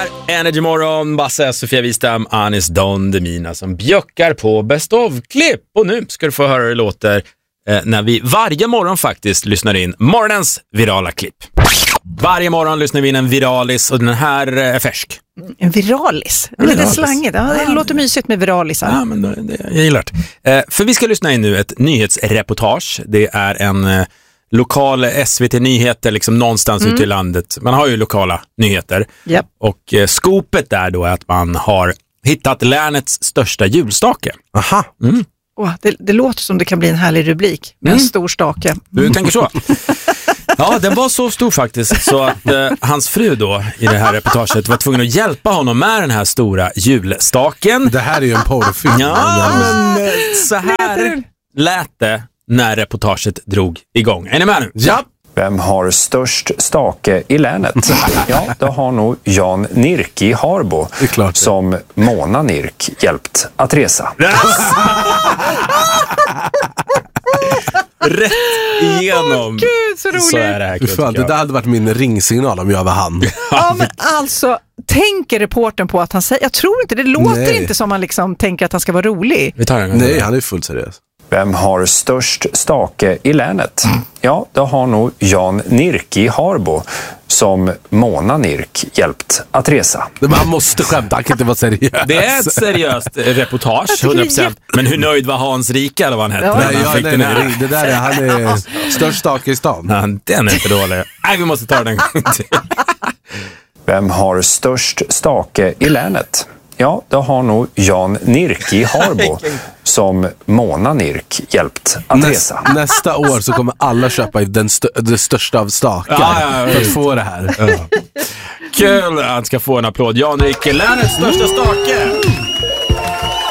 här, Energy Morgon, Basse, Sofia Wistam, Anis Don Demina som bjöckar på Best of-klipp. Och nu ska du få höra hur det låter när vi varje morgon faktiskt lyssnar in morgonens virala klipp. Varje morgon lyssnar vi in en viralis och den här är färsk. En viralis? Det är lite slangigt. Ja, det låter mysigt med viralisar. Ja, men jag gillar det. För vi ska lyssna in nu ett nyhetsreportage. Det är en lokal SVT-nyheter liksom någonstans ute i landet. Man har ju lokala nyheter. Yep. Och skopet där då är att man har hittat länets största julstake. Aha. Det låter som det kan bli en härlig rubrik med en stor stake. Du tänker så? Ja, den var så stor faktiskt så att hans fru då i det här reportaget var tvungen att hjälpa honom med den här stora julstaken. Det här är ju en porrfilm. Ja, men så här lät det när reportaget drog igång. Är ni med nu? Ja. Vem har störst stake i länet? Ja, då har nog Jan Nirk i Harbo som Mona Nirk hjälpt att resa. Rätt igenom. Gud, så roligt. Så är det här. Fan, det där hade varit min ringsignal om jag var han. Ja, men alltså, tänker reportern på att han säger... Jag tror inte, det låter inte som han liksom tänker att han ska vara rolig. Vi tar den. Nej, han är fullt seriös. Vem har störst stake i länet? Ja, då har nog Jan Nirk i Harbo som Mona Nirk hjälpt att resa. Man måste skämta, han kan inte vara seriös. Det är ett seriöst reportage, 100%. Men hur nöjd var Hans Rika eller vad han hette? Ja. Nej, det där är, han är störst stake i stan. Nej, den är inte dålig. Nej, vi måste ta den. Vem har störst stake i länet? Ja, då har nog Jan Nirk i Harbo som Mona Nirk hjälpt att resa. Nästa år så kommer alla köpa det största av stakar för att få det här. Kul, han ska få en applåd. Jan Nirk, länets största stake.